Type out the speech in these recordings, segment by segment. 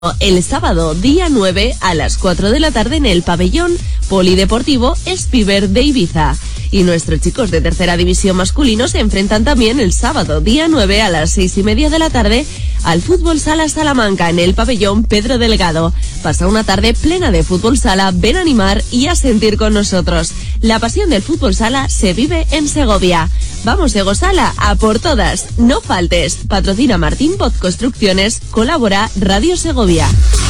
El sábado, día 9, a las 4 de la tarde en el pabellón polideportivo Espiber de Ibiza. Y nuestros chicos de tercera división masculino se enfrentan también el sábado, día 9, a las 6:30 de la tarde al Fútbol Sala Salamanca en el pabellón Pedro Delgado. Pasa una tarde plena de fútbol sala, ven a animar y a sentir con nosotros. La pasión del fútbol sala se vive en Segovia. Vamos, Segosala, a por todas, no faltes. Patrocina Martín Poz Construcciones, colabora Radio Segovia.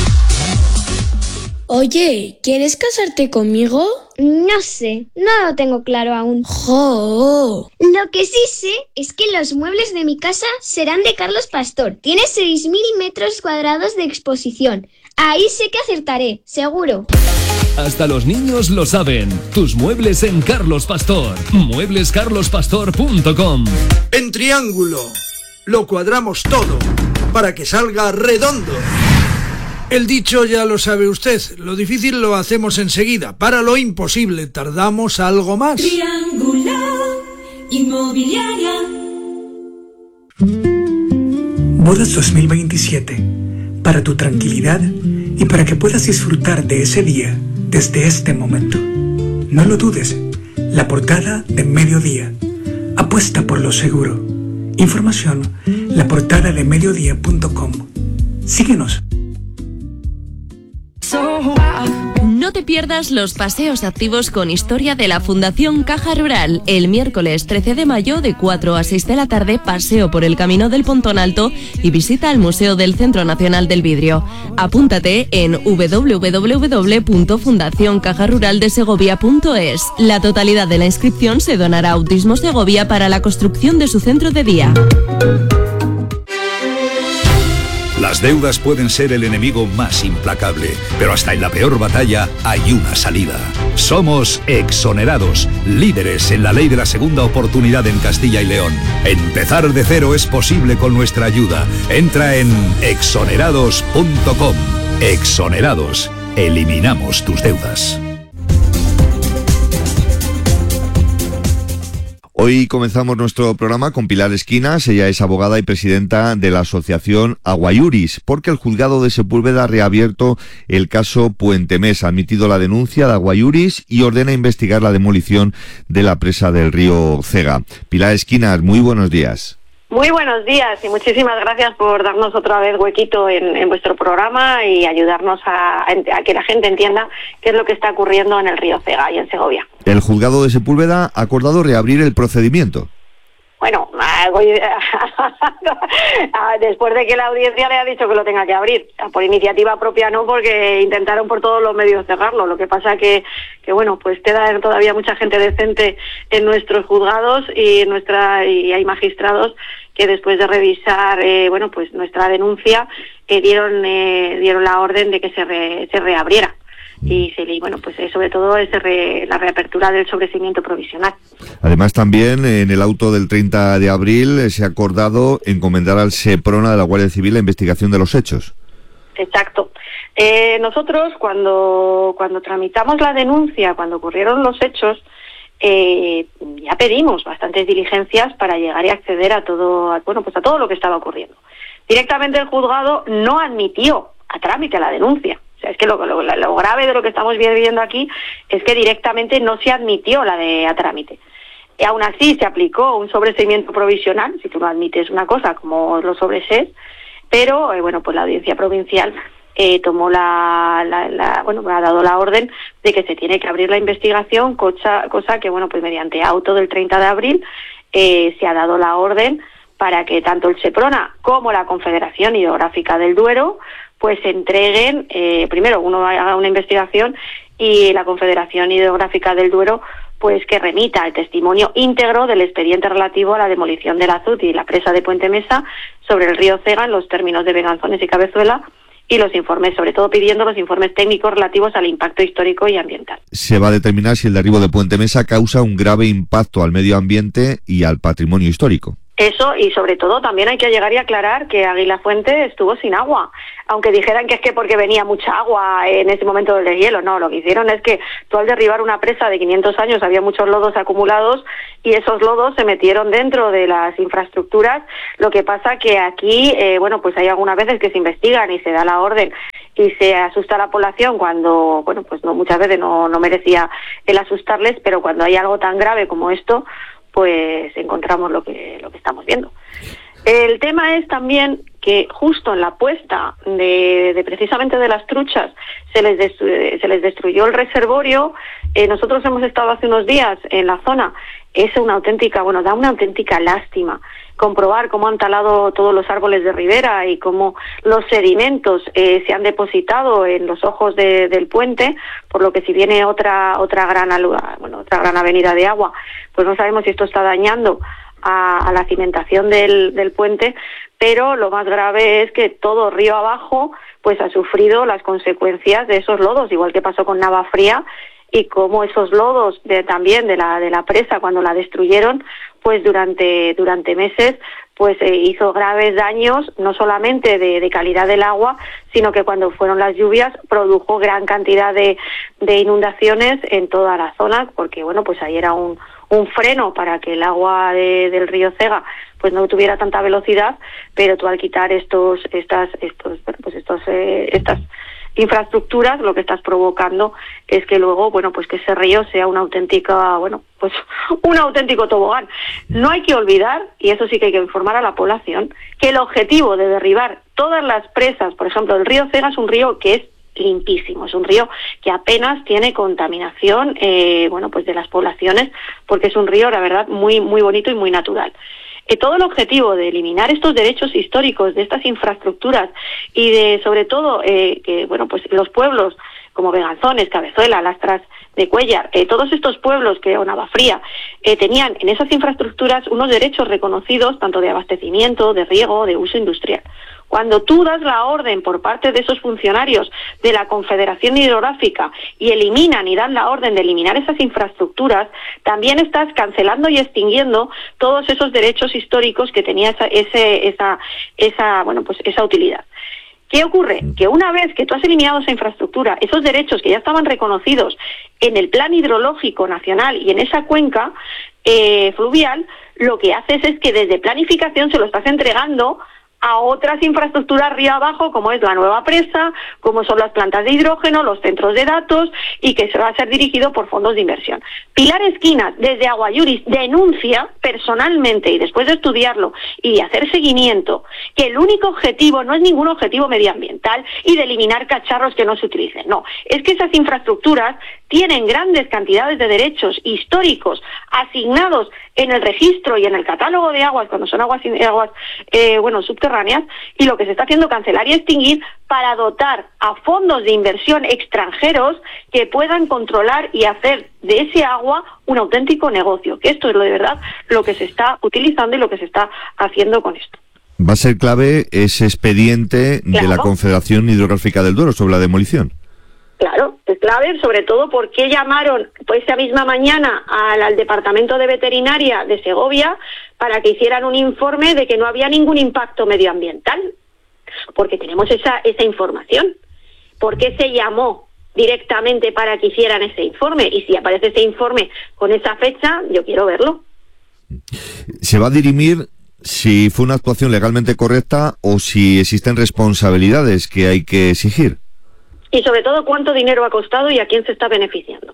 Oye, ¿quieres casarte conmigo? No sé, no lo tengo claro aún. ¡Jo! Lo que sí sé es que los muebles de mi casa serán de Carlos Pastor. Tiene 6.000 metros cuadrados de exposición. Ahí sé que acertaré, seguro. Hasta los niños lo saben. Tus muebles en Carlos Pastor. Mueblescarlospastor.com. En Triángulo lo cuadramos todo para que salga redondo. El dicho ya lo sabe usted, lo difícil lo hacemos enseguida, para lo imposible tardamos algo más. Triángulo Inmobiliaria. Bodas 2027, para tu tranquilidad y para que puedas disfrutar de ese día desde este momento. No lo dudes, la portada de Mediodía. Apuesta por lo seguro. Información, laportadademediodía.com. Síguenos. No te pierdas los paseos activos con historia de la Fundación Caja Rural. El miércoles 13 de mayo de 4 a 6 de la tarde, paseo por el Camino del Pontón Alto y visita al Museo del Centro Nacional del Vidrio. Apúntate en www.fundacioncajaruraldesegovia.es. La totalidad de la inscripción se donará a Autismo Segovia para la construcción de su centro de día. Las deudas pueden ser el enemigo más implacable, pero hasta en la peor batalla hay una salida. Somos Exonerados, líderes en la ley de la segunda oportunidad en Castilla y León. Empezar de cero es posible con nuestra ayuda. Entra en exonerados.com. Exonerados. Eliminamos tus deudas. Hoy comenzamos nuestro programa con Pilar Esquinas. Ella es abogada y presidenta de la asociación Aguaiuris, porque el juzgado de Sepúlveda ha reabierto el caso Puente Mesa, ha admitido la denuncia de Aguaiuris y ordena investigar la demolición de la presa del río Cega. Pilar Esquinas, muy buenos días. Muy buenos días y muchísimas gracias por darnos otra vez huequito en vuestro programa y ayudarnos a que la gente entienda qué es lo que está ocurriendo en el río Cega y en Segovia. El juzgado de Sepúlveda ha acordado reabrir el procedimiento. Bueno, después de que la audiencia le ha dicho que lo tenga que abrir, por iniciativa propia no, porque intentaron por todos los medios cerrarlo. Lo que pasa que bueno, pues queda todavía mucha gente decente en nuestros juzgados y hay magistrados que después de revisar pues nuestra denuncia dieron la orden de que se reabriera. Y pues sobre todo es la reapertura del sobreseimiento provisional. Además también en el auto del 30 de abril se ha acordado encomendar al SEPRONA de la Guardia Civil la investigación de los hechos. Exacto. Nosotros cuando tramitamos la denuncia, cuando ocurrieron los hechos, ya pedimos bastantes diligencias para llegar y acceder a todo lo que estaba ocurriendo. Directamente el juzgado no admitió a trámite la denuncia. O sea, es que lo grave de lo que estamos viendo aquí es que directamente no se admitió la de a trámite. Y aún así se aplicó un sobreseimiento provisional, si tú no admites una cosa como los sobresees, pero pues la audiencia provincial tomó ha dado la orden de que se tiene que abrir la investigación, cosa que pues mediante auto del 30 de abril se ha dado la orden para que tanto el SEPRONA como la Confederación Hidrográfica del Duero pues entreguen, primero uno haga una investigación y la Confederación Hidrográfica del Duero pues que remita el testimonio íntegro del expediente relativo a la demolición del azud y la presa de Puente Mesa sobre el río Cega en los términos de Beganzones y Cabezuela, y los informes, sobre todo pidiendo los informes técnicos relativos al impacto histórico y ambiental. Se va a determinar si el derribo de Puente Mesa causa un grave impacto al medio ambiente y al patrimonio histórico. Eso, y sobre todo también hay que llegar y aclarar que Águila Fuente estuvo sin agua, aunque dijeran que es que porque venía mucha agua en ese momento del deshielo. No, lo que hicieron es que tú al derribar una presa de 500 años había muchos lodos acumulados y esos lodos se metieron dentro de las infraestructuras. Lo que pasa que aquí, pues hay algunas veces que se investigan y se da la orden y se asusta a la población cuando, no, muchas veces no merecía el asustarles, pero cuando hay algo tan grave como esto, pues encontramos lo que estamos viendo. El tema es también que justo en la puesta de precisamente de las truchas se les destruyó el reservorio. Nosotros hemos estado hace unos días en la zona. Da una auténtica lástima comprobar cómo han talado todos los árboles de ribera y cómo los sedimentos se han depositado en los ojos del puente, por lo que si viene otra gran avenida de agua, pues no sabemos si esto está dañando a la cimentación del puente, pero lo más grave es que todo río abajo pues ha sufrido las consecuencias de esos lodos, igual que pasó con Navafría, y cómo esos lodos también de la presa, cuando la destruyeron, pues durante meses pues hizo graves daños, no solamente de calidad del agua, sino que cuando fueron las lluvias produjo gran cantidad de inundaciones en toda la zona, porque pues ahí era un freno para que el agua del río Cega pues no tuviera tanta velocidad, pero tú al quitar estas infraestructuras, lo que estás provocando es que luego, pues que ese río sea un auténtico tobogán. No hay que olvidar, y eso sí que hay que informar a la población, que el objetivo de derribar todas las presas, por ejemplo, el río Cega es un río que es limpísimo, es un río que apenas tiene contaminación, de las poblaciones, porque es un río, la verdad, muy, muy bonito y muy natural. Todo el objetivo de eliminar estos derechos históricos de estas infraestructuras y de, sobre todo, los pueblos como Beganzones, Cabezuela, Lastras de Cuéllar, todos estos pueblos o Navafría tenían en esas infraestructuras unos derechos reconocidos tanto de abastecimiento, de riego, de uso industrial. Cuando tú das la orden por parte de esos funcionarios de la Confederación Hidrográfica y eliminan y dan la orden de eliminar esas infraestructuras, también estás cancelando y extinguiendo todos esos derechos históricos que tenía esa utilidad. ¿Qué ocurre? Que una vez que tú has eliminado esa infraestructura, esos derechos que ya estaban reconocidos en el Plan Hidrológico Nacional y en esa cuenca fluvial, lo que haces es que desde planificación se lo estás entregando a otras infraestructuras río abajo, como es la nueva presa, como son las plantas de hidrógeno, los centros de datos, y que se va a ser dirigido por fondos de inversión. Pilar Esquinas, desde Aguayuris, denuncia personalmente, y después de estudiarlo y de hacer seguimiento, que el único objetivo no es ningún objetivo medioambiental y de eliminar cacharros que no se utilicen. No, es que esas infraestructuras tienen grandes cantidades de derechos históricos asignados en el registro y en el catálogo de aguas, cuando son aguas subterráneas, y lo que se está haciendo es cancelar y extinguir para dotar a fondos de inversión extranjeros que puedan controlar y hacer de ese agua un auténtico negocio, que esto es lo de verdad lo que se está utilizando y lo que se está haciendo con esto. Va a ser clave ese expediente de la Confederación Hidrográfica del Duero sobre la demolición. Claro, es clave, sobre todo porque llamaron esa misma mañana al Departamento de Veterinaria de Segovia para que hicieran un informe de que no había ningún impacto medioambiental, porque tenemos esa información. ¿Por qué se llamó directamente para que hicieran ese informe? Y si aparece ese informe con esa fecha, yo quiero verlo. ¿Se va a dirimir si fue una actuación legalmente correcta o si existen responsabilidades que hay que exigir? Y sobre todo, cuánto dinero ha costado y a quién se está beneficiando.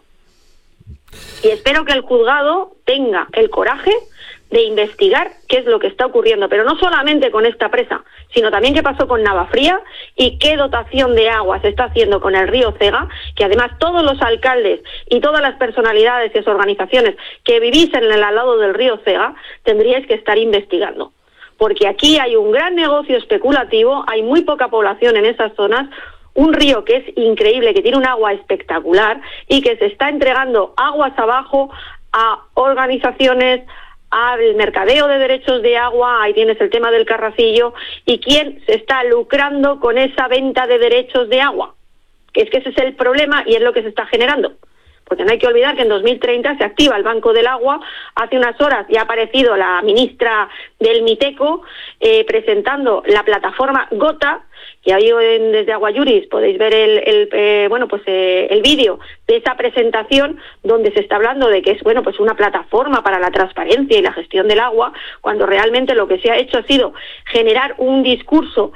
Y espero que el juzgado tenga el coraje de investigar qué es lo que está ocurriendo, pero no solamente con esta presa, sino también qué pasó con Navafría y qué dotación de agua se está haciendo con el río Cega, que además todos los alcaldes y todas las personalidades y organizaciones que vivís en el al lado del río Cega tendríais que estar investigando. Porque aquí hay un gran negocio especulativo, hay muy poca población en esas zonas, un río que es increíble, que tiene un agua espectacular y que se está entregando aguas abajo a organizaciones, al mercadeo de derechos de agua, ahí tienes el tema del Carracillo, y quién se está lucrando con esa venta de derechos de agua. Que es que ese es el problema y es lo que se está generando. porque no hay que olvidar que en 2030 se activa el Banco del Agua. Hace unas horas ya ha aparecido la ministra del Miteco presentando la plataforma Gota, que ahí desde Aguayuris podéis ver el vídeo de esa presentación, donde se está hablando de que es una plataforma para la transparencia y la gestión del agua, cuando realmente lo que se ha hecho ha sido generar un discurso,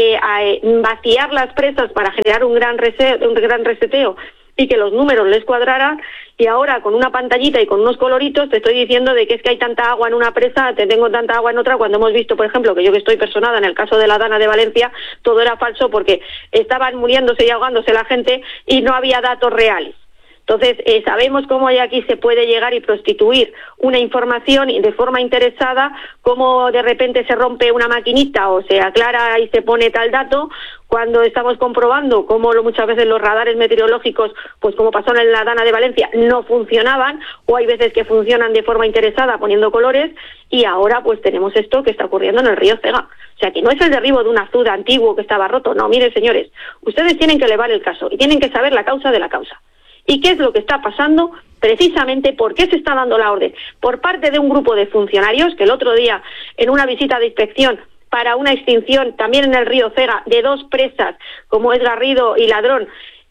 vaciar las presas para generar un gran reseteo y que los números les cuadraran, y ahora con una pantallita y con unos coloritos te estoy diciendo de que es que hay tanta agua en una presa, te tengo tanta agua en otra, cuando hemos visto, por ejemplo, que yo que estoy personada en el caso de la Dana de Valencia, todo era falso porque estaban muriéndose y ahogándose la gente y no había datos reales. Entonces, sabemos cómo aquí se puede llegar y prostituir una información y de forma interesada, cómo de repente se rompe una maquinita o se aclara y se pone tal dato, cuando estamos comprobando cómo muchas veces los radares meteorológicos, pues como pasó en la Dana de Valencia, no funcionaban, o hay veces que funcionan de forma interesada poniendo colores, y ahora pues tenemos esto que está ocurriendo en el río Cega. O sea, que no es el derribo de un azud antiguo que estaba roto, no, miren señores, ustedes tienen que elevar el caso y tienen que saber la causa de la causa. ¿Y qué es lo que está pasando? Precisamente, ¿por qué se está dando la orden? Por parte de un grupo de funcionarios que el otro día, en una visita de inspección para una extinción también en el río Cega de 2 presas, como es Garrido y Ladrón,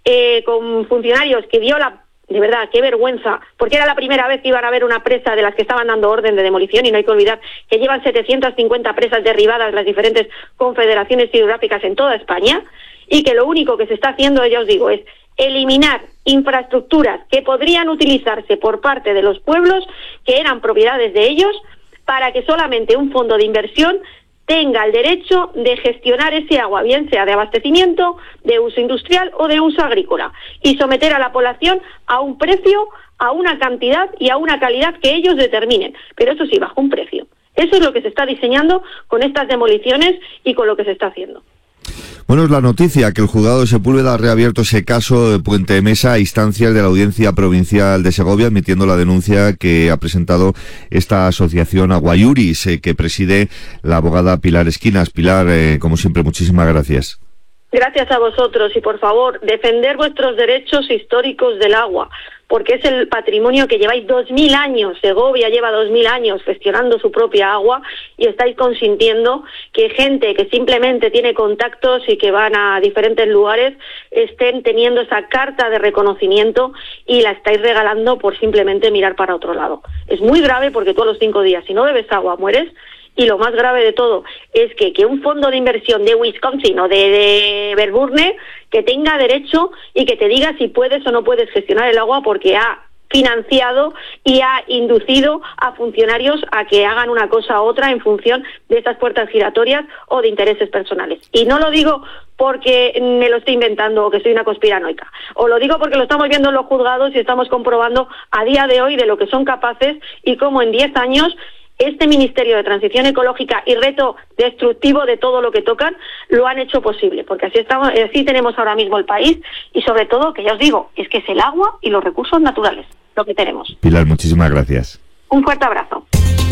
con funcionarios que de verdad, qué vergüenza, porque era la primera vez que iban a ver una presa de las que estaban dando orden de demolición, y no hay que olvidar que llevan 750 presas derribadas las diferentes confederaciones hidrográficas en toda España, y que lo único que se está haciendo, ya os digo, es eliminar infraestructuras que podrían utilizarse por parte de los pueblos, que eran propiedades de ellos, para que solamente un fondo de inversión tenga el derecho de gestionar ese agua, bien sea de abastecimiento, de uso industrial o de uso agrícola, y someter a la población a un precio, a una cantidad y a una calidad que ellos determinen, pero eso sí, bajo un precio. Eso es lo que se está diseñando con estas demoliciones y con lo que se está haciendo. Bueno, es la noticia que el juzgado de Sepúlveda ha reabierto ese caso de Puente de Mesa a instancias de la Audiencia Provincial de Segovia, admitiendo la denuncia que ha presentado esta asociación Aguayuris, que preside la abogada Pilar Esquinas. Pilar, como siempre, muchísimas gracias. Gracias a vosotros, y por favor, defender vuestros derechos históricos del agua, porque es el patrimonio que lleváis 2000 años, Segovia lleva 2000 años gestionando su propia agua, y estáis consintiendo que gente que simplemente tiene contactos y que van a diferentes lugares estén teniendo esa carta de reconocimiento y la estáis regalando por simplemente mirar para otro lado. Es muy grave, porque tú a los 5 días, si no bebes agua, mueres. Y lo más grave de todo es que un fondo de inversión de Wisconsin o de Melbourne que tenga derecho y que te diga si puedes o no puedes gestionar el agua, porque ha financiado y ha inducido a funcionarios a que hagan una cosa u otra en función de estas puertas giratorias o de intereses personales. Y no lo digo porque me lo estoy inventando o que soy una conspiranoica, o lo digo porque lo estamos viendo en los juzgados y estamos comprobando a día de hoy de lo que son capaces, y cómo en 10 años este Ministerio de Transición Ecológica y reto destructivo de todo lo que tocan lo han hecho posible, porque así tenemos ahora mismo el país, y sobre todo, que ya os digo, es que es el agua y los recursos naturales lo que tenemos. Pilar, muchísimas gracias. Un fuerte abrazo.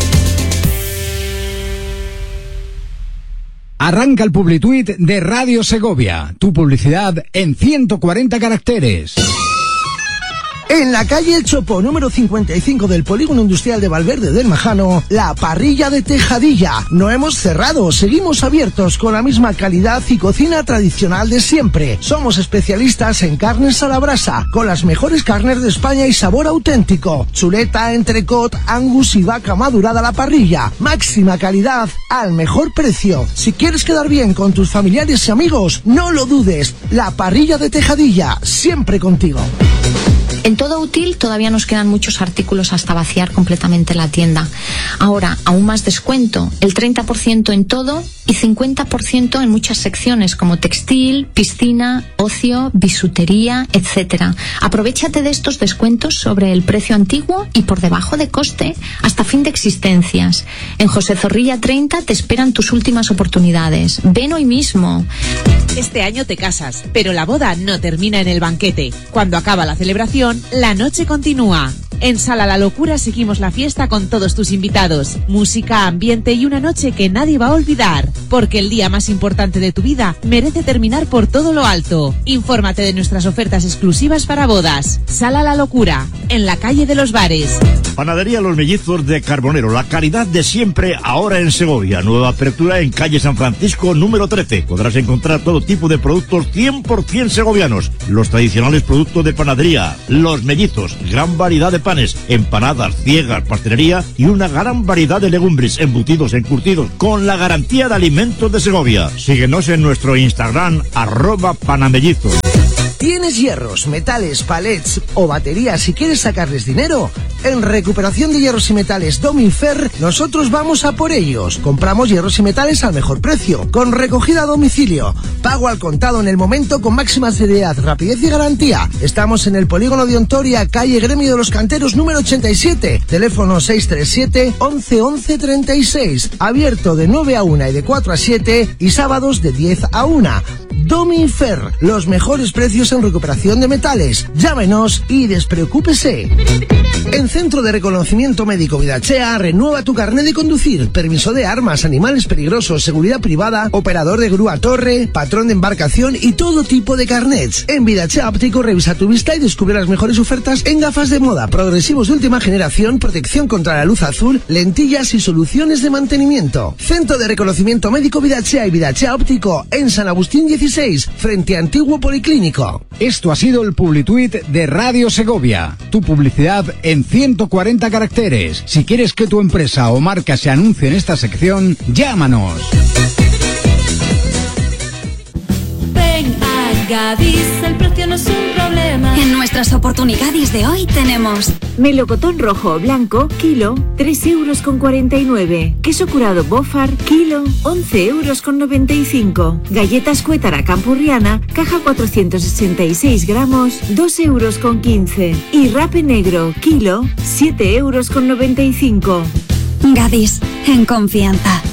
Arranca el Publituit de Radio Segovia, tu publicidad en 140 caracteres. En la calle El Chopo, número 55 del Polígono Industrial de Valverde del Majano, la parrilla de Tejadilla. No hemos cerrado, seguimos abiertos con la misma calidad y cocina tradicional de siempre. Somos especialistas en carnes a la brasa, con las mejores carnes de España y sabor auténtico. Chuleta, entrecot, angus y vaca madurada a la parrilla. Máxima calidad al mejor precio. Si quieres quedar bien con tus familiares y amigos, no lo dudes. La parrilla de Tejadilla, siempre contigo. En Todo Útil todavía nos quedan muchos artículos hasta vaciar completamente la tienda. Ahora, aún más descuento, el 30% en todo y 50% en muchas secciones como textil, piscina, ocio, bisutería, etc. Aprovechate de estos descuentos sobre el precio antiguo y por debajo de coste hasta fin de existencias. En José Zorrilla 30 te esperan tus últimas oportunidades. Ven hoy mismo. Este año te casas, pero la boda no termina en el banquete. Cuando acaba la celebración, la noche continúa. En Sala La Locura seguimos la fiesta con todos tus invitados. Música, ambiente y una noche que nadie va a olvidar. Porque el día más importante de tu vida merece terminar por todo lo alto. Infórmate de nuestras ofertas exclusivas para bodas. Sala La Locura, en la calle de los Bares. Panadería Los Mellizos de Carbonero, la calidad de siempre, ahora en Segovia. Nueva apertura en calle San Francisco, número 13. Podrás encontrar todo tipo de productos 100% segovianos. Los tradicionales productos de panadería, Los Mellizos, gran variedad de panes, empanadas, ciegas, pastelería y una gran variedad de legumbres, embutidos, encurtidos, con la garantía de alimentos de Segovia. Síguenos en nuestro Instagram, @panamellizos. ¿Tienes hierros, metales, palets o baterías y quieres sacarles dinero? En Recuperación de Hierros y Metales Domifer, nosotros vamos a por ellos. Compramos hierros y metales al mejor precio, con recogida a domicilio, pago al contado en el momento con máxima seriedad, rapidez y garantía. Estamos en el Polígono de Ontoria, calle Gremio de los Canteros número 87, teléfono 637 11 11 36, abierto de 9 a 1 y de 4 a 7 y sábados de 10 a 1. Domifer, los mejores precios en recuperación de metales. Llámenos y despreocúpese. En Centro de Reconocimiento Médico Vidachea, renueva tu carnet de conducir, permiso de armas, animales peligrosos, seguridad privada, operador de grúa torre, patrón de embarcación y todo tipo de carnets. En Vidachea Óptico revisa tu vista y descubre las mejores ofertas en gafas de moda, progresivos de última generación, protección contra la luz azul, lentillas y soluciones de mantenimiento. Centro de Reconocimiento Médico Vidachea y Vidachea Óptico en San Agustín 16, frente a Antiguo Policlínico. Esto ha sido el Publituit de Radio Segovia. Tu publicidad en 140 caracteres. Si quieres que tu empresa o marca se anuncie en esta sección, llámanos. Ven a Gadis, el precio no es un problema. En nuestras oportunidades de hoy tenemos melocotón rojo o blanco, kilo, 3,49 €. Queso curado Bofar, kilo, 11,95 €. Galletas Cuétara Campurriana, caja 466 gramos, 2,15 €. Y rape negro, kilo, 7,95 €. Gadis, en confianza.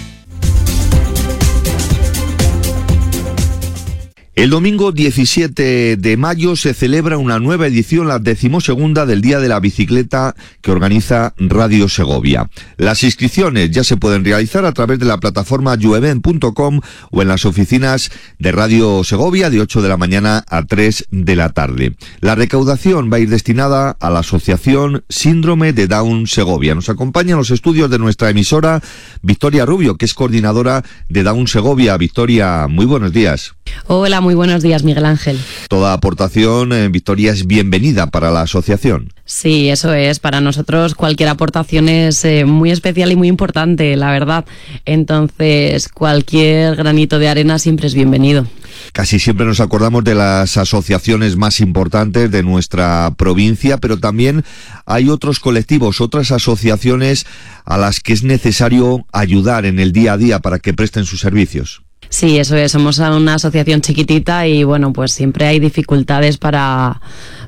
El domingo 17 de mayo se celebra una nueva edición, la 12ª del Día de la Bicicleta que organiza Radio Segovia. Las inscripciones ya se pueden realizar a través de la plataforma youevent.com o en las oficinas de Radio Segovia de 8 de la mañana a 3 de la tarde. La recaudación va a ir destinada a la Asociación Síndrome de Down Segovia. Nos acompaña en los estudios de nuestra emisora Victoria Rubio, que es coordinadora de Down Segovia. Victoria, muy buenos días. Hola, muy buenos días, Miguel Ángel. Toda aportación, Victoria, es bienvenida para la asociación. Sí, eso es. Para nosotros cualquier aportación es muy especial y muy importante, la verdad. Entonces, cualquier granito de arena siempre es bienvenido. Casi siempre nos acordamos de las asociaciones más importantes de nuestra provincia, pero también hay otros colectivos, otras asociaciones a las que es necesario ayudar en el día a día para que presten sus servicios. Sí, eso es. Somos una asociación chiquitita y bueno, pues siempre hay dificultades para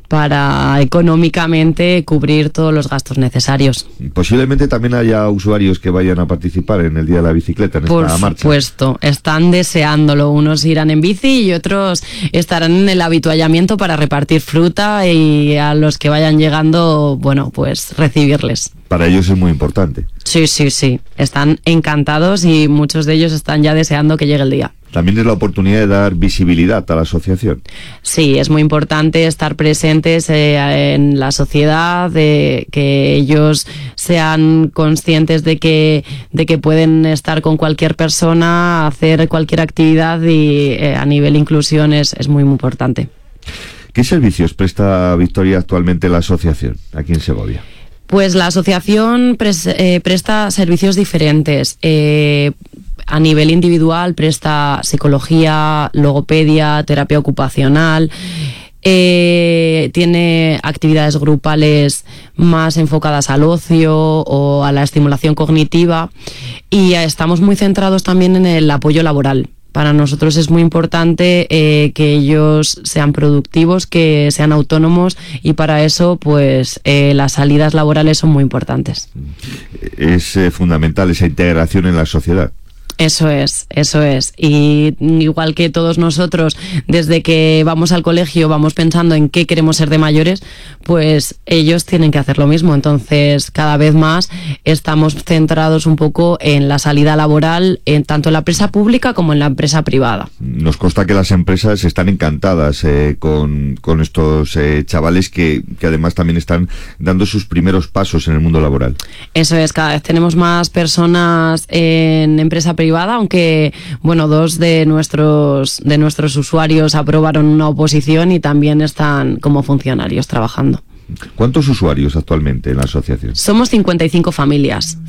económicamente cubrir todos los gastos necesarios. Posiblemente también haya usuarios que vayan a participar en el Día de la Bicicleta, en esta marcha. Por supuesto, están deseándolo. Unos irán en bici y otros estarán en el habituallamiento para repartir fruta y a los que vayan llegando, bueno, pues recibirles. Para ellos es muy importante. Sí, sí, sí. Están encantados y muchos de ellos están ya deseando que llegue el día. También es la oportunidad de dar visibilidad a la asociación. Sí, es muy importante estar presentes en la sociedad, de que ellos sean conscientes de que pueden estar con cualquier persona, hacer cualquier actividad y a nivel inclusión es muy, muy importante. ¿Qué servicios presta Victoria actualmente la asociación aquí en Segovia? Pues la asociación presta servicios diferentes. A nivel individual presta psicología, logopedia, terapia ocupacional. Tiene actividades grupales más enfocadas al ocio o a la estimulación cognitiva y estamos muy centrados también en el apoyo laboral. Para nosotros es muy importante que ellos sean productivos, que sean autónomos y para eso pues las salidas laborales son muy importantes. Es fundamental esa integración en la sociedad. Eso es. Y igual que todos nosotros, desde que vamos al colegio, vamos pensando en qué queremos ser de mayores, pues ellos tienen que hacer lo mismo. Entonces, cada vez más estamos centrados un poco en la salida laboral, tanto en la empresa pública como en la empresa privada. Nos consta que las empresas están encantadas con estos chavales que además también están dando sus primeros pasos en el mundo laboral. Eso es, cada vez tenemos más personas en empresa privada, aunque, bueno, 2 de nuestros usuarios aprobaron una oposición y también están como funcionarios trabajando. ¿Cuántos usuarios actualmente en la asociación? Somos 55 familias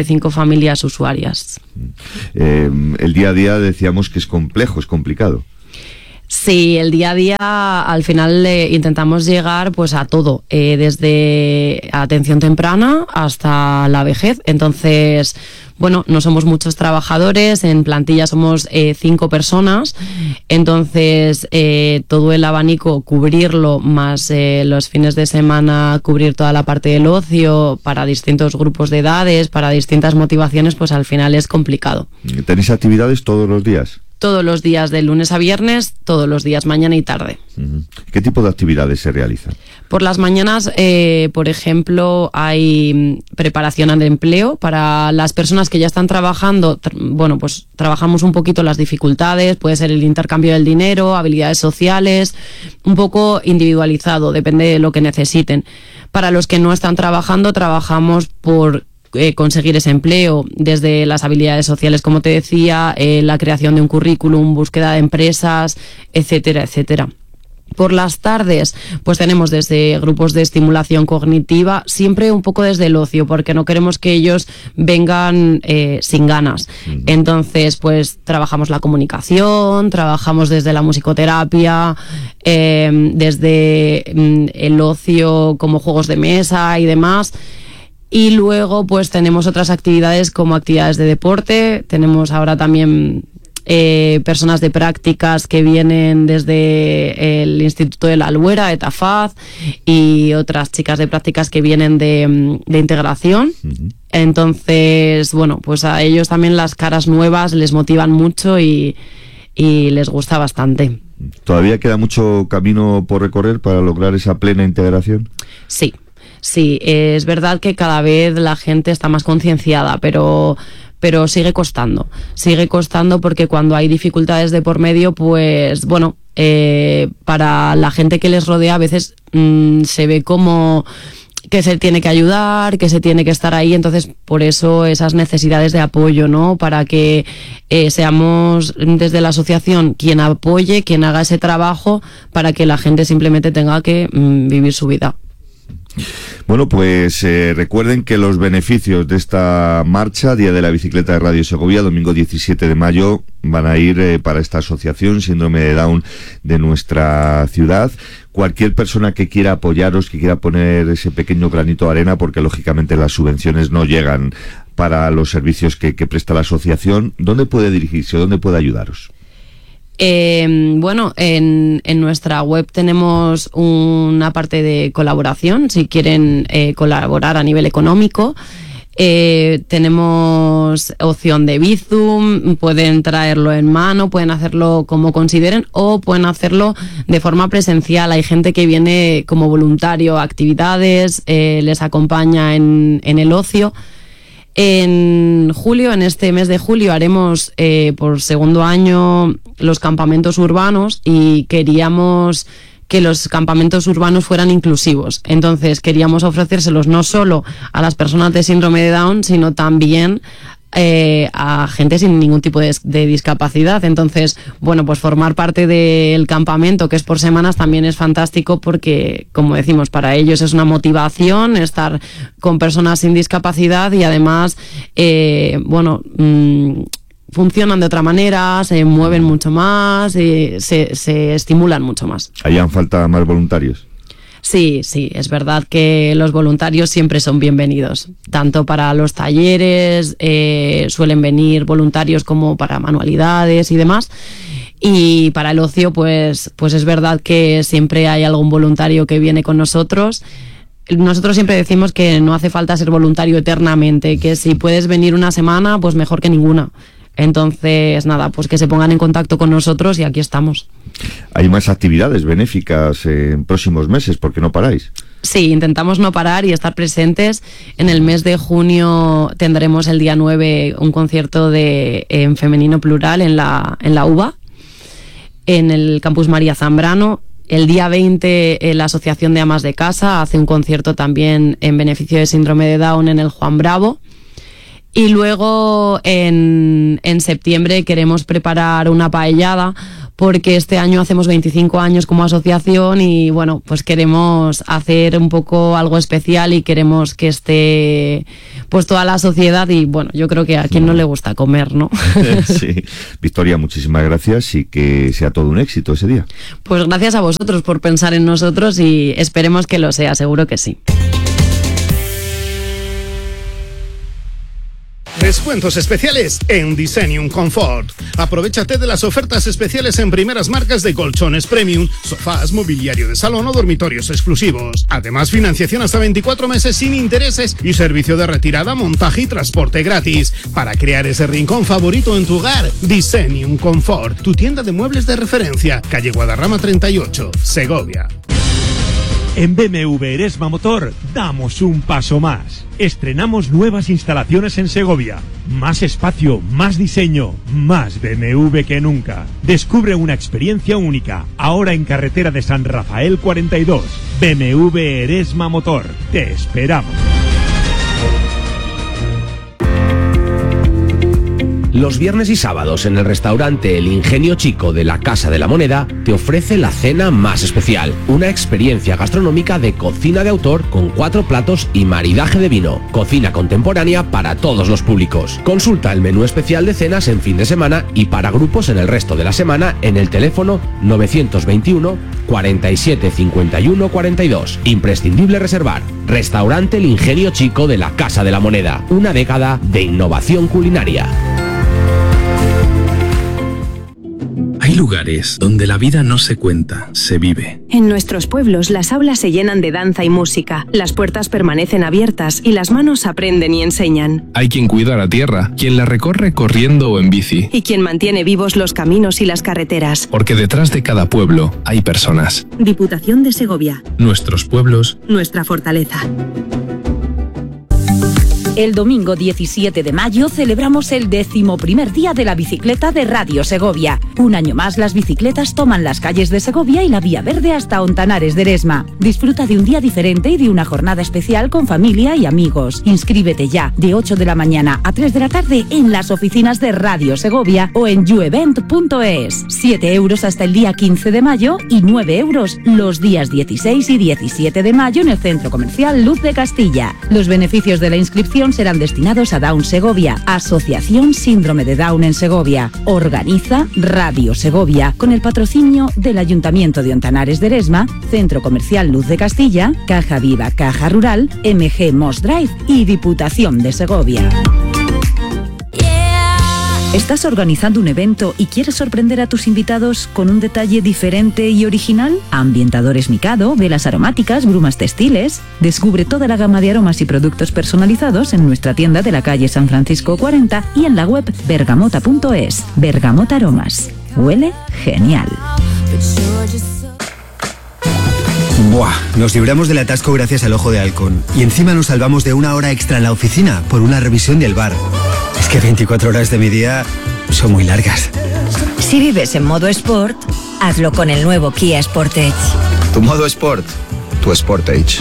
usuarias. El día a día decíamos que es complejo, es complicado. Sí, el día a día al final intentamos llegar pues a todo, desde atención temprana hasta la vejez. Entonces, bueno, no somos muchos trabajadores, en plantilla somos 5 personas, entonces todo el abanico, cubrirlo, más los fines de semana, cubrir toda la parte del ocio para distintos grupos de edades, para distintas motivaciones, pues al final es complicado. ¿Tenéis actividades todos los días? Todos los días, de lunes a viernes, todos los días, mañana y tarde. ¿Qué tipo de actividades se realizan? Por las mañanas, por ejemplo, hay preparación al empleo para las personas que ya están trabajando. Bueno, pues trabajamos un poquito las dificultades, puede ser el intercambio del dinero, habilidades sociales, un poco individualizado, depende de lo que necesiten. Para los que no están trabajando, trabajamos por conseguir ese empleo, desde las habilidades sociales, como te decía, la creación de un currículum, búsqueda de empresas, etcétera, etcétera. Por las tardes, pues tenemos desde grupos de estimulación cognitiva, siempre un poco desde el ocio, porque no queremos que ellos vengan sin ganas. Entonces, pues trabajamos la comunicación, trabajamos desde la musicoterapia, desde el ocio como juegos de mesa y demás. Y luego pues tenemos otras actividades como actividades de deporte. Tenemos ahora también personas de prácticas que vienen desde el Instituto de la Albuera, de Tafaz, y otras chicas de prácticas que vienen de integración. Entonces, bueno, pues a ellos también las caras nuevas les motivan mucho y les gusta bastante. ¿Todavía queda mucho camino por recorrer para lograr esa plena integración? Sí, es verdad que cada vez la gente está más concienciada, pero sigue costando porque cuando hay dificultades de por medio, pues bueno, para la gente que les rodea a veces se ve como que se tiene que ayudar, que se tiene que estar ahí. Entonces, por eso esas necesidades de apoyo, ¿no? Para que seamos desde la asociación quien apoye, quien haga ese trabajo, para que la gente simplemente tenga que vivir su vida. Bueno, pues recuerden que los beneficios de esta marcha, Día de la Bicicleta de Radio Segovia, domingo 17 de mayo, van a ir para esta asociación Síndrome de Down de nuestra ciudad. Cualquier persona que quiera apoyaros, que quiera poner ese pequeño granito de arena, porque lógicamente las subvenciones no llegan para los servicios que presta la asociación, ¿dónde puede dirigirse? ¿Dónde puede ayudaros? Bueno, en nuestra web tenemos una parte de colaboración, si quieren colaborar a nivel económico. Tenemos opción de Bizum, pueden traerlo en mano, pueden hacerlo como consideren o pueden hacerlo de forma presencial. Hay gente que viene como voluntario a actividades, les acompaña en el ocio. En julio, en este mes de julio, haremos por segundo año los campamentos urbanos y queríamos que los campamentos urbanos fueran inclusivos. Entonces queríamos ofrecérselos no solo a las personas de síndrome de Down, sino también a gente sin ningún tipo de discapacidad. Entonces, bueno, pues formar parte del campamento, que es por semanas, también es fantástico porque, como decimos, para ellos es una motivación estar con personas sin discapacidad y además, funcionan de otra manera, se mueven mucho más, se estimulan mucho más. ¿Harían falta más voluntarios? Sí, es verdad que los voluntarios siempre son bienvenidos, tanto para los talleres, suelen venir voluntarios como para manualidades y demás, y para el ocio pues es verdad que siempre hay algún voluntario que viene con nosotros. Nosotros siempre decimos que no hace falta ser voluntario eternamente, que si puedes venir una semana, pues mejor que ninguna. Entonces, nada, pues que se pongan en contacto con nosotros y aquí estamos. Hay más actividades benéficas en próximos meses, ¿por qué no paráis? Sí, intentamos no parar y estar presentes. En el mes de junio tendremos el día 9 un concierto en femenino plural en la UBA, en el Campus María Zambrano. El día 20 la Asociación de Amas de Casa hace un concierto también en beneficio de síndrome de Down en el Juan Bravo. Y luego en septiembre queremos preparar una paellada, porque este año hacemos 25 años como asociación y bueno, pues queremos hacer un poco algo especial y queremos que esté pues toda la sociedad y bueno, yo creo que a quien no le gusta comer, ¿no? Sí. Victoria, muchísimas gracias y que sea todo un éxito ese día. Pues gracias a vosotros por pensar en nosotros y esperemos que lo sea, seguro que sí. Descuentos especiales en Designium Comfort. Aprovechate de las ofertas especiales en primeras marcas de colchones premium, sofás, mobiliario de salón o dormitorios exclusivos. Además, financiación hasta 24 meses sin intereses y servicio de retirada, montaje y transporte gratis. Para crear ese rincón favorito en tu hogar, Designium Comfort, tu tienda de muebles de referencia, calle Guadarrama 38, Segovia. En BMW Eresma Motor damos un paso más. Estrenamos nuevas instalaciones en Segovia. Más espacio, más diseño, más BMW que nunca. Descubre una experiencia única, ahora en carretera de San Rafael 42. BMW Eresma Motor. Te esperamos. Los viernes y sábados en el restaurante El Ingenio Chico de la Casa de la Moneda te ofrece la cena más especial, una experiencia gastronómica de cocina de autor con 4 platos y maridaje de vino, cocina contemporánea para todos los públicos. Consulta el menú especial de cenas en fin de semana y para grupos en el resto de la semana en el teléfono 921 47 51 42. Imprescindible reservar. Restaurante El Ingenio Chico de la Casa de la Moneda, una década de innovación culinaria. Hay lugares donde la vida no se cuenta, se vive. En nuestros pueblos las aulas se llenan de danza y música, las puertas permanecen abiertas y las manos aprenden y enseñan. Hay quien cuida la tierra, quien la recorre corriendo o en bici. Y quien mantiene vivos los caminos y las carreteras. Porque detrás de cada pueblo hay personas. Diputación de Segovia. Nuestros pueblos. Nuestra fortaleza. El domingo 17 de mayo celebramos el 11º día de la bicicleta de Radio Segovia. Un año más las bicicletas toman las calles de Segovia y la Vía Verde hasta Ontanares de Eresma. Disfruta de un día diferente y de una jornada especial con familia y amigos. Inscríbete ya de 8 de la mañana a 3 de la tarde en las oficinas de Radio Segovia o en youevent.es. 7 euros hasta el día 15 de mayo y 9 euros los días 16 y 17 de mayo en el Centro Comercial Luz de Castilla. Los beneficios de la inscripción serán destinados a Down Segovia, Asociación Síndrome de Down en Segovia. Organiza Radio Segovia con el patrocinio del Ayuntamiento de Ontanares de Eresma, Centro Comercial Luz de Castilla, Caja Viva Caja Rural, MG Moss Drive y Diputación de Segovia. ¿Estás organizando un evento y quieres sorprender a tus invitados con un detalle diferente y original? Ambientadores Mikado, velas aromáticas, brumas textiles. Descubre toda la gama de aromas y productos personalizados en nuestra tienda de la calle San Francisco 40 y en la web bergamota.es. Bergamota Aromas. Huele genial. Buah, nos libramos del atasco gracias al Ojo de Halcón. Y encima nos salvamos de una hora extra en la oficina por una revisión del bar. Es que 24 horas de mi día son muy largas. Si vives en modo Sport, hazlo con el nuevo Kia Sportage. Tu modo Sport, tu Sportage.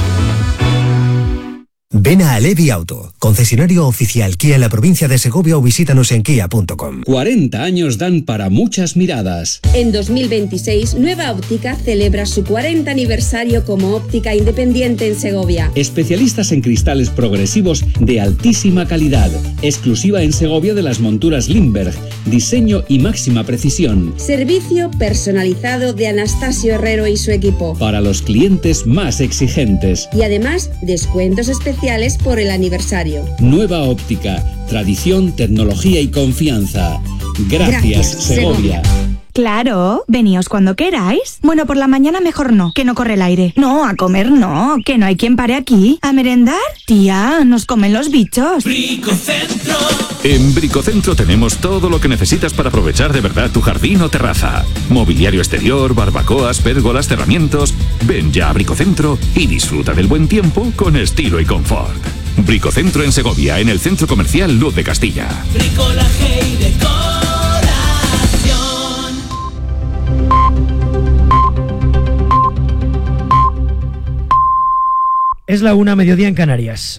Ven a Alevi Auto, concesionario oficial Kia en la provincia de Segovia o visítanos en kia.com. 40 años dan para muchas miradas. En 2026, Nueva Óptica celebra su 40 aniversario como óptica independiente en Segovia. Especialistas en cristales progresivos de altísima calidad, exclusiva en Segovia de las monturas Lindberg, diseño y máxima precisión. Servicio personalizado de Anastasio Herrero y su equipo. Para los clientes más exigentes. Y además, descuentos especiales por el aniversario. Nueva Óptica, tradición, tecnología y confianza. Gracias Segovia. Claro, veníos cuando queráis. Bueno, por la mañana mejor no, que no corre el aire. No, a comer no, que no hay quien pare aquí. ¿A merendar? Tía, nos comen los bichos. Bricocentro. En Bricocentro tenemos todo lo que necesitas para aprovechar de verdad tu jardín o terraza. Mobiliario exterior, barbacoas, pérgolas, cerramientos. Ven ya a Bricocentro y disfruta del buen tiempo con estilo y confort. Bricocentro en Segovia, en el Centro Comercial Luz de Castilla. Bricolaje y decoración. Es la 1:00, mediodía en Canarias.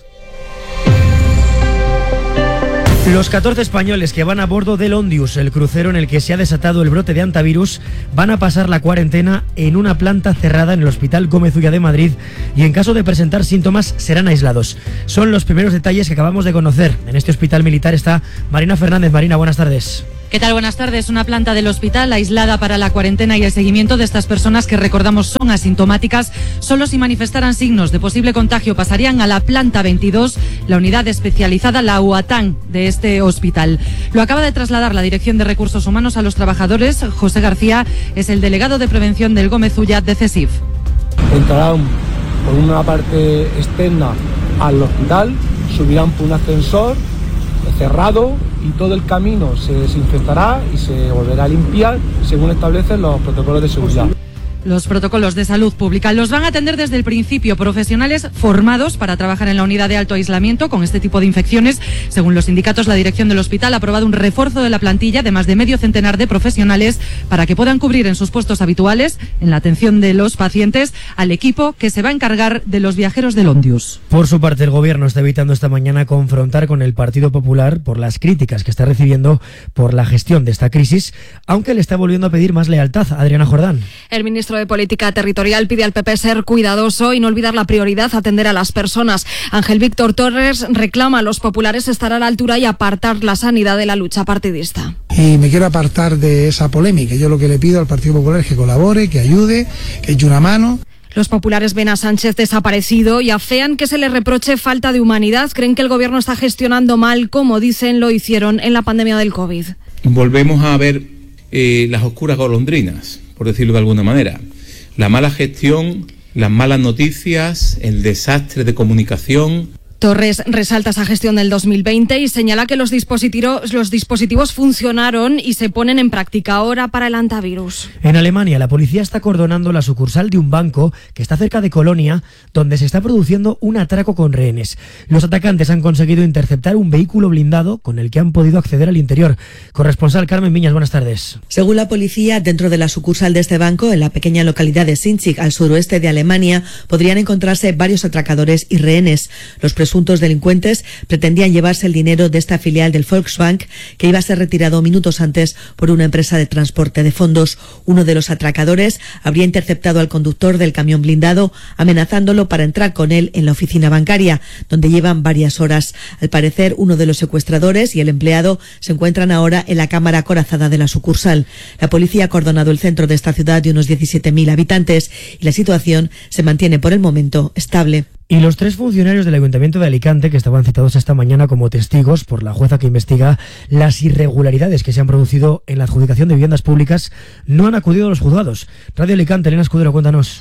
Los 14 españoles que van a bordo del Ondius, el crucero en el que se ha desatado el brote de hantavirus, van a pasar la cuarentena en una planta cerrada en el Hospital Gómez Ulla de Madrid y en caso de presentar síntomas serán aislados. Son los primeros detalles que acabamos de conocer. En este hospital militar está Marina Fernández. Marina, buenas tardes. ¿Qué tal? Buenas tardes. Una planta del hospital aislada para la cuarentena y el seguimiento de estas personas que, recordamos, son asintomáticas. Solo si manifestaran signos de posible contagio pasarían a la planta 22, la unidad especializada, la UATAN de este hospital. Lo acaba de trasladar la Dirección de Recursos Humanos a los trabajadores. José García es el delegado de prevención del Gómez Ulla de CESIF. Entrarán por una parte externa al hospital, subirán por un ascensor cerrado y todo el camino se desinfectará y se volverá a limpiar según establecen los protocolos de seguridad. Los protocolos de salud pública los van a atender desde el principio profesionales formados para trabajar en la unidad de alto aislamiento con este tipo de infecciones. Según los sindicatos, la dirección del hospital ha aprobado un refuerzo de la plantilla de más de medio centenar de profesionales para que puedan cubrir en sus puestos habituales, en la atención de los pacientes, al equipo que se va a encargar de los viajeros del Ondius. Por su parte, el gobierno está evitando esta mañana confrontar con el Partido Popular por las críticas que está recibiendo por la gestión de esta crisis, aunque le está volviendo a pedir más lealtad. Adriana Jordán. El ministro de Política Territorial pide al PP ser cuidadoso y no olvidar la prioridad, atender a las personas. Ángel Víctor Torres reclama a los populares estar a la altura y apartar la sanidad de la lucha partidista. Y me quiero apartar de esa polémica. Yo lo que le pido al Partido Popular es que colabore, que ayude, que eche una mano. Los populares ven a Sánchez desaparecido y afean que se le reproche falta de humanidad. Creen que el gobierno está gestionando mal, como dicen lo hicieron en la pandemia del COVID. Volvemos a ver las oscuras golondrinas, por decirlo de alguna manera. La mala gestión, las malas noticias, el desastre de comunicación. Torres resalta esa gestión del 2020 y señala que los dispositivos funcionaron y se ponen en práctica ahora para el hantavirus. En Alemania, la policía está acordonando la sucursal de un banco que está cerca de Colonia, donde se está produciendo un atraco con rehenes. Los atacantes han conseguido interceptar un vehículo blindado con el que han podido acceder al interior. Corresponsal Carmen Viñas, buenas tardes. Según la policía, dentro de la sucursal de este banco, en la pequeña localidad de Sinzig, al suroeste de Alemania, podrían encontrarse varios atracadores y rehenes. Los presuntos delincuentes pretendían llevarse el dinero de esta filial del Volksbank, que iba a ser retirado minutos antes por una empresa de transporte de fondos. Uno de los atracadores habría interceptado al conductor del camión blindado, amenazándolo para entrar con él en la oficina bancaria, donde llevan varias horas. Al parecer, uno de los secuestradores y el empleado se encuentran ahora en la cámara acorazada de la sucursal. La policía ha acordonado el centro de esta ciudad de unos 17.000 habitantes y la situación se mantiene por el momento estable. Y los 3 funcionarios del Ayuntamiento de Alicante, que estaban citados esta mañana como testigos por la jueza que investiga las irregularidades que se han producido en la adjudicación de viviendas públicas, no han acudido a los juzgados. Radio Alicante, Elena Escudero, cuéntanos.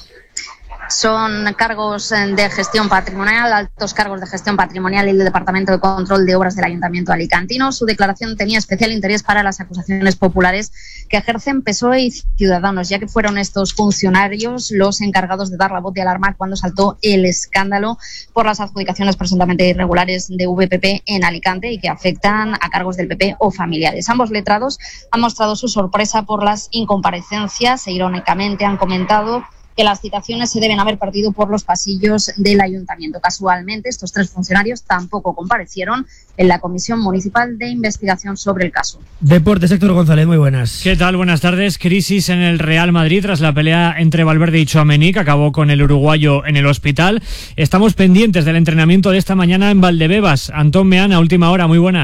Son cargos de gestión patrimonial, altos cargos de gestión patrimonial y el Departamento de Control de Obras del Ayuntamiento alicantino. Su declaración tenía especial interés para las acusaciones populares que ejercen PSOE y Ciudadanos, ya que fueron estos funcionarios los encargados de dar la voz de alarma cuando saltó el escándalo por las adjudicaciones presuntamente irregulares de VPP en Alicante y que afectan a cargos del PP o familiares. Ambos letrados han mostrado su sorpresa por las incomparecencias e irónicamente han comentado que las citaciones se deben haber partido por los pasillos del ayuntamiento. Casualmente, estos 3 funcionarios tampoco comparecieron en la Comisión Municipal de Investigación sobre el caso. Deportes, Héctor González, muy buenas. ¿Qué tal? Buenas tardes. Crisis en el Real Madrid tras la pelea entre Valverde y Tchouaméni, que acabó con el uruguayo en el hospital. Estamos pendientes del entrenamiento de esta mañana en Valdebebas. Antón Meana, última hora, muy buenas.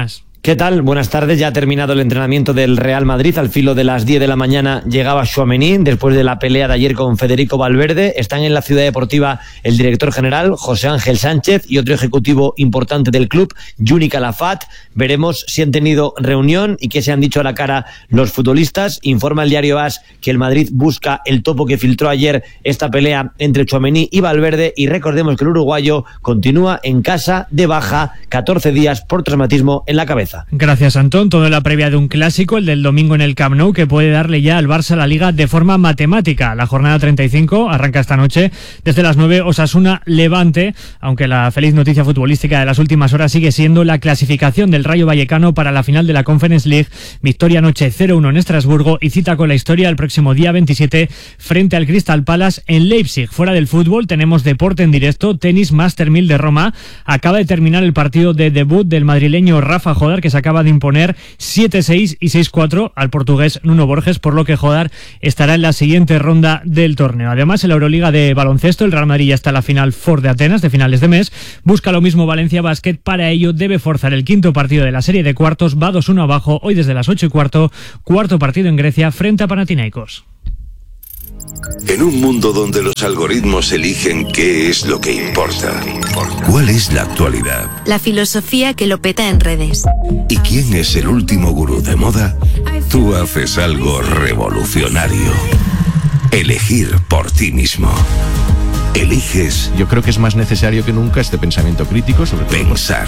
¿Qué tal? Buenas tardes. Ya ha terminado el entrenamiento del Real Madrid. Al filo de las 10 de la mañana llegaba Tchouaméni después de la pelea de ayer con Federico Valverde. Están en la Ciudad Deportiva el director general, José Ángel Sánchez, y otro ejecutivo importante del club, Juni Calafat. Veremos si han tenido reunión y qué se han dicho a la cara los futbolistas. Informa el diario AS que el Madrid busca el topo que filtró ayer esta pelea entre Tchouaméni y Valverde, y recordemos que el uruguayo continúa en casa de baja, 14 días por traumatismo en la cabeza. Gracias, Antón. Todo en la previa de un clásico, el del domingo en el Camp Nou, que puede darle ya al Barça la Liga de forma matemática. La jornada 35 arranca esta noche desde las 9, Osasuna-Levante, aunque la feliz noticia futbolística de las últimas horas sigue siendo la clasificación del Rayo Vallecano para la final de la Conference League. Victoria anoche 0-1 en Estrasburgo y cita con la historia el próximo día 27 frente al Crystal Palace en Leipzig. Fuera del fútbol tenemos deporte en directo. Tenis Master 1000 de Roma. Acaba de terminar el partido de debut del madrileño Rafa Jodar, que se acaba de imponer 7-6 y 6-4 al portugués Nuno Borges, por lo que Jodar estará en la siguiente ronda del torneo. Además, en la Euroliga de baloncesto, el Real Madrid ya está en la Final Four de Atenas de finales de mes. Busca lo mismo Valencia Basket. Para ello debe forzar el quinto partido de la serie de cuartos. Va 2-1 abajo hoy desde las 8:15. Cuarto partido en Grecia frente a Panathinaikos. En un mundo donde los algoritmos eligen qué es lo que importa, ¿cuál es la actualidad? La filosofía que lo peta en redes. ¿Y quién es el último gurú de moda? Tú haces algo revolucionario. Elegir por ti mismo. Eliges. Yo creo que es más necesario que nunca este pensamiento crítico sobre todo. Pensar.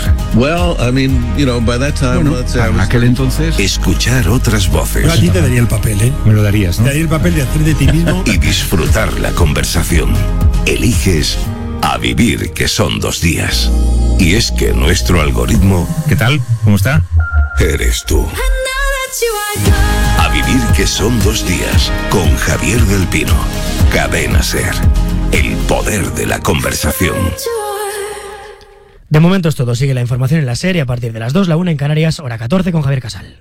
Aquel entonces. Escuchar otras voces. Yo a ti te daría el papel, ¿eh? Me lo darías, ¿no? Te daría el papel de hacer de ti mismo. Y disfrutar la conversación. Eliges a vivir, que son 2 días. Y es que nuestro algoritmo... ¿Qué tal? ¿Cómo está? Eres tú. A vivir, que son 2 días. Con Javier del Pino. Cadena SER. El poder de la conversación. De momento es todo. Sigue la información en la serie a partir de las 2, la 1 en Canarias, hora 14 con Javier Casal.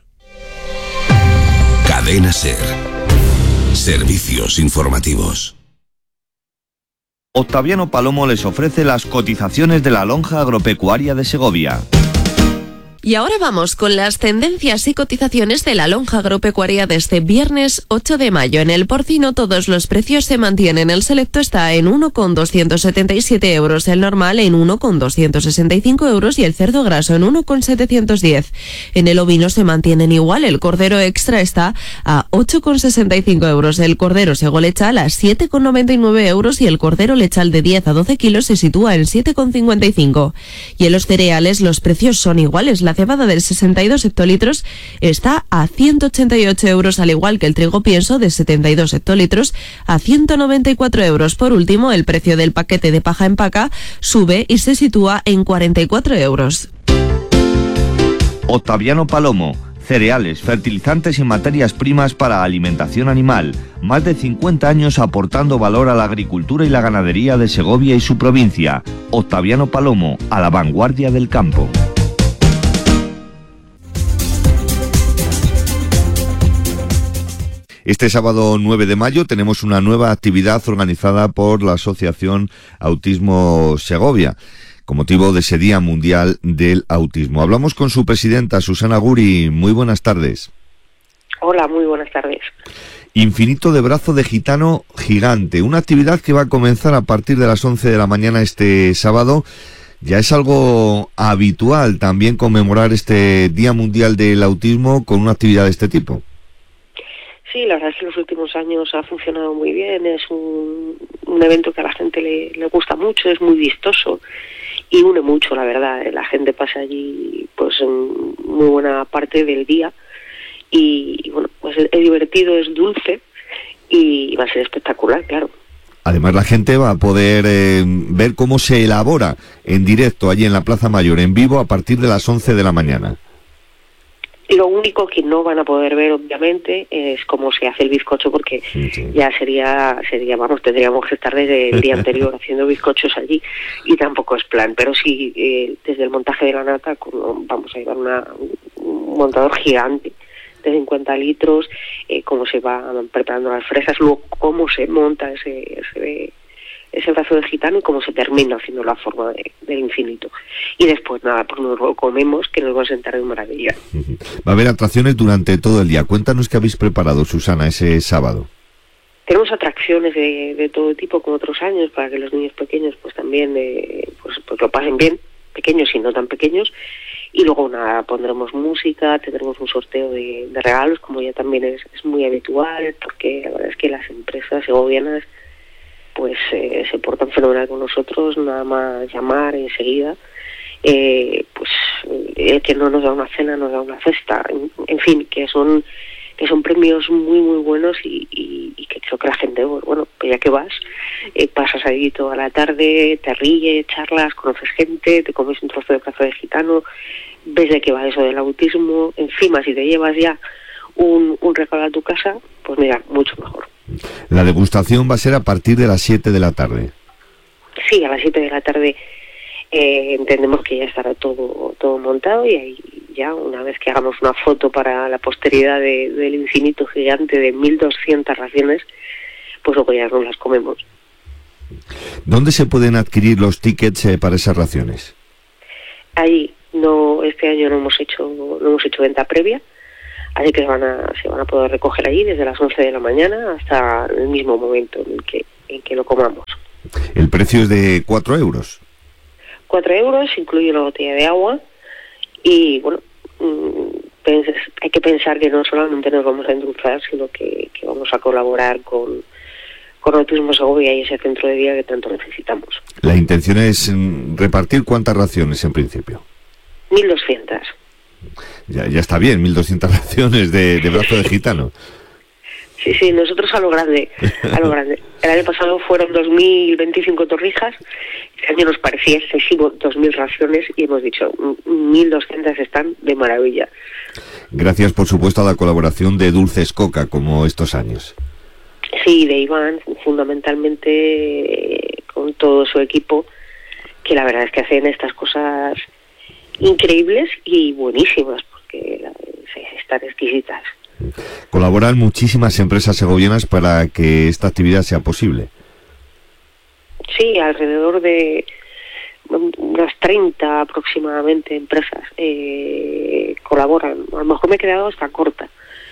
Cadena SER. Servicios informativos. Octaviano Palomo les ofrece las cotizaciones de la lonja agropecuaria de Segovia. Y ahora vamos con las tendencias y cotizaciones de la lonja agropecuaria de este viernes 8 de mayo. En el porcino todos los precios se mantienen. El selecto está en 1,277 euros, el normal en 1,265 euros y el cerdo graso en 1,710. En el ovino se mantienen igual. El cordero extra está a 8,65 euros. El cordero sego lechal a 7,99 euros y el cordero lechal de 10 a 12 kilos se sitúa en 7,55. Y en los cereales los precios son iguales. La cebada de 62 hectolitros está a 188 euros, al igual que el trigo pienso de 72 hectolitros a 194 euros. Por último, el precio del paquete de paja en paca sube y se sitúa en 44 euros. Octaviano Palomo. Cereales, fertilizantes y materias primas para alimentación animal. Más de 50 años aportando valor a la agricultura y la ganadería de Segovia y su provincia. Octaviano Palomo, a la vanguardia del campo. Este sábado 9 de mayo tenemos una nueva actividad organizada por la Asociación Autismo Segovia, con motivo de ese Día Mundial del Autismo. Hablamos con su presidenta, Susana Guri. Muy buenas tardes. Hola, muy buenas tardes. Infinito de brazo de gitano gigante, una actividad que va a comenzar a partir de las 11 de la mañana este sábado. Ya es algo habitual también conmemorar este Día Mundial del Autismo con una actividad de este tipo. Sí, la verdad es que en los últimos años ha funcionado muy bien, es un evento que a la gente le gusta mucho, es muy vistoso y une mucho, la verdad. La gente pasa allí pues muy buena parte del día y bueno, pues es divertido, es dulce y va a ser espectacular, claro. Además la gente va a poder ver cómo se elabora en directo allí en la Plaza Mayor, en vivo, a partir de las 11 de la mañana. Lo único que no van a poder ver, obviamente, es cómo se hace el bizcocho, porque ya sería, vamos, tendríamos que estar desde el día anterior haciendo bizcochos allí, y tampoco es plan. Pero sí, desde el montaje de la nata, vamos a llevar un montador gigante de 50 litros, cómo se van preparando las fresas, luego cómo se monta ese brazo de gitano y cómo se termina haciendo la forma del infinito. Y después nada, pues nos lo comemos, que nos va a sentar de maravilla. Va a haber atracciones durante todo el día. Cuéntanos qué habéis preparado, Susana, ese sábado. Tenemos atracciones de todo tipo, como otros años, para que los niños pequeños pues también pues lo pasen bien, pequeños y no tan pequeños. Y luego nada, pondremos música, tendremos un sorteo de regalos, como ya también es muy habitual, porque la verdad es que las empresas segovianas pues se portan fenomenal con nosotros, nada más llamar enseguida. Pues el que no nos da una cena nos da una cesta, en fin, que son premios muy muy buenos y que creo que la gente, bueno, pues ya que vas, pasas ahí toda la tarde, te ríes, charlas, conoces gente, te comes un trozo de brazo de gitano, ves de qué va eso del autismo, encima si te llevas ya un regalo a tu casa, pues mira, mucho mejor. La degustación va a ser a partir de las 7 de la tarde. Sí, a las 7 de la tarde entendemos que ya estará todo montado y ahí ya una vez que hagamos una foto para la posteridad del infinito gigante de 1.200 raciones, pues luego ya nos las comemos. ¿Dónde se pueden adquirir los tickets para esas raciones? Ahí este año no hemos hecho venta previa, así que se van a poder recoger allí desde las 11 de la mañana hasta el mismo momento en que lo comamos. El precio es de 4 euros. 4 euros, incluye una botella de agua y bueno, hay que pensar que no solamente nos vamos a endulzar, sino que vamos a colaborar con Autismo Segovia y ese centro de día que tanto necesitamos. La intención es repartir ¿cuántas raciones en principio? 1.200. Ya está bien, 1.200 raciones de brazo de gitano. Sí, nosotros a lo grande. El año pasado fueron 2.025 torrijas, este año nos parecía excesivo 2.000 raciones y hemos dicho 1.200 están de maravilla. Gracias por supuesto a la colaboración de Dulces Coca, como estos años. Sí, de Iván, fundamentalmente con todo su equipo, que la verdad es que hacen estas cosas increíbles y buenísimas, porque están exquisitas. Colaboran muchísimas empresas segovianas para que esta actividad sea posible. Sí, alrededor de unas 30 aproximadamente empresas colaboran. A lo mejor me he quedado hasta corta.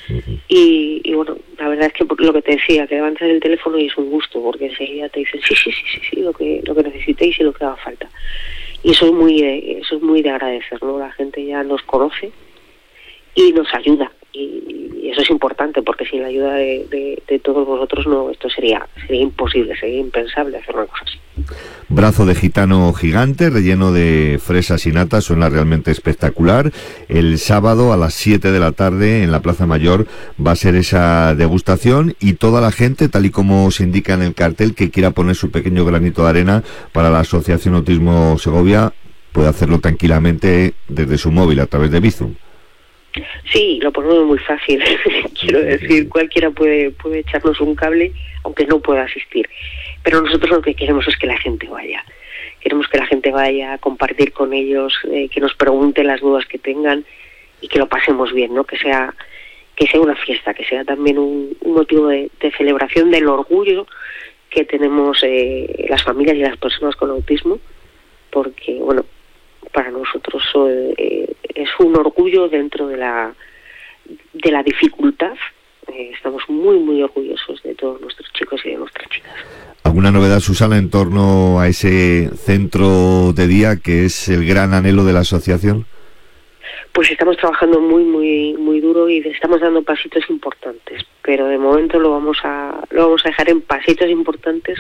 Y bueno, la verdad es que lo que te decía, que levantas el teléfono y es un gusto, porque enseguida te dicen sí, lo que necesitéis y lo que haga falta. Y eso es muy de agradecer, ¿no? La gente ya nos conoce y nos ayuda. Y eso es importante, porque sin la ayuda de todos vosotros esto sería imposible, sería impensable hacer una cosa así. Brazo de gitano gigante, relleno de fresas y nata, suena realmente espectacular. El sábado a las 7 de la tarde en la Plaza Mayor va a ser esa degustación y toda la gente, tal y como se indica en el cartel, que quiera poner su pequeño granito de arena para la Asociación Autismo Segovia, puede hacerlo tranquilamente desde su móvil a través de Bizum. Sí, lo ponemos muy fácil. Quiero decir, cualquiera puede echarnos un cable, aunque no pueda asistir. Pero nosotros lo que queremos es que la gente vaya. Queremos que la gente vaya a compartir con ellos, que nos pregunten las dudas que tengan y que lo pasemos bien, ¿no? Que sea una fiesta, que sea también un motivo de celebración del orgullo que tenemos las familias y las personas con autismo, porque, bueno, para nosotros es un orgullo dentro de la dificultad. Estamos muy, muy orgullosos de todos nuestros chicos y de nuestras chicas. ¿Alguna novedad, Susana, en torno a ese centro de día que es el gran anhelo de la asociación? Pues estamos trabajando muy, muy, muy duro y estamos dando pasitos importantes, pero de momento lo vamos a dejar en pasitos importantes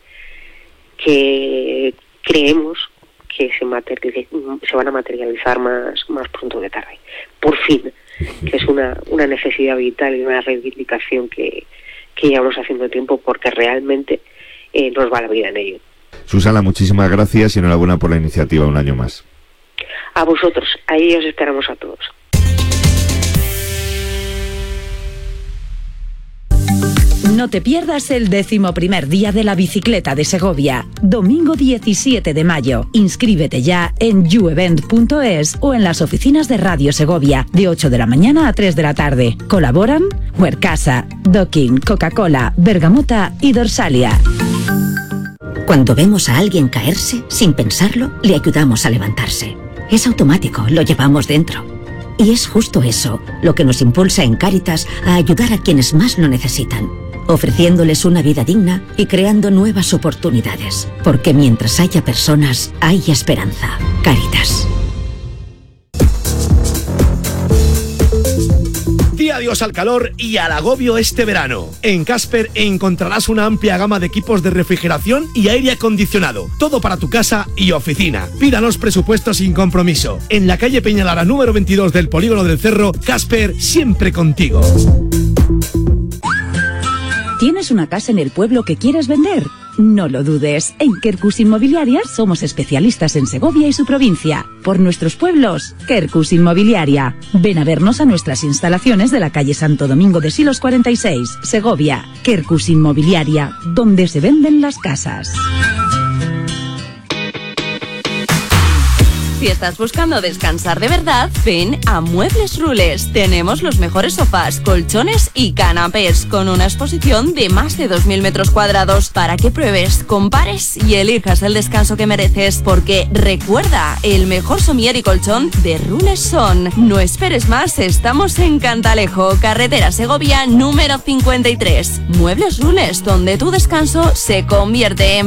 que creemos que se van a materializar más pronto que tarde. Por fin, que es una necesidad vital y una reivindicación que llevamos haciendo tiempo, porque realmente nos va la vida en ello. Susana, muchísimas gracias y enhorabuena por la iniciativa un año más. A vosotros, ahí os esperamos a todos. No te pierdas el 11º día de la bicicleta de Segovia, domingo 17 de mayo. Inscríbete ya en youevent.es o en las oficinas de Radio Segovia, de 8 de la mañana a 3 de la tarde. Colaboran Huercasa, Docking, Coca-Cola, Bergamota y Dorsalia. Cuando vemos a alguien caerse, sin pensarlo, le ayudamos a levantarse. Es automático, lo llevamos dentro. Y es justo eso lo que nos impulsa en Cáritas a ayudar a quienes más lo necesitan, ofreciéndoles una vida digna y creando nuevas oportunidades. Porque mientras haya personas, hay esperanza. Cáritas. Di adiós al calor y al agobio este verano. En Casper encontrarás una amplia gama de equipos de refrigeración y aire acondicionado. Todo para tu casa y oficina. Pídanos presupuesto sin compromiso. En la calle Peñalara número 22 del Polígono del Cerro, Casper, siempre contigo. ¿Tienes una casa en el pueblo que quieres vender? No lo dudes, en Quercus Inmobiliaria somos especialistas en Segovia y su provincia. Por nuestros pueblos, Quercus Inmobiliaria. Ven a vernos a nuestras instalaciones de la calle Santo Domingo de Silos 46, Segovia. Quercus Inmobiliaria, donde se venden las casas. Si estás buscando descansar de verdad, ven a Muebles Rules. Tenemos los mejores sofás, colchones y canapés, con una exposición de más de 2.000 metros cuadrados para que pruebes, compares y elijas el descanso que mereces. Porque recuerda, el mejor somier y colchón de Rules son. No esperes más, estamos en Cantalejo, carretera Segovia número 53. Muebles Rules, donde tu descanso se convierte en